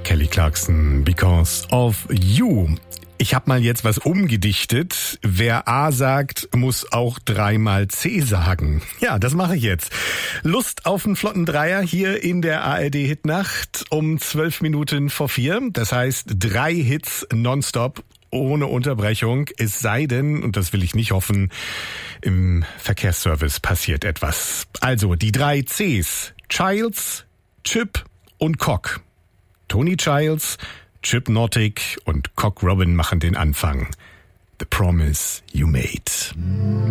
Kelly Clarkson, Because of You. Ich habe mal jetzt was umgedichtet. Wer A sagt, muss auch dreimal C sagen. Ja, das mache ich jetzt. Lust auf einen flotten Dreier hier in der ARD-Hitnacht um 12 Minuten vor 4. Das heißt 3 Hits nonstop, ohne Unterbrechung. Es sei denn, und das will ich nicht hoffen, im Verkehrsservice passiert etwas. Also die 3 Cs. Childs, Chip und Cock. Tony Childs, Chip Nottick und Cock Robin machen den Anfang. The Promise You Made.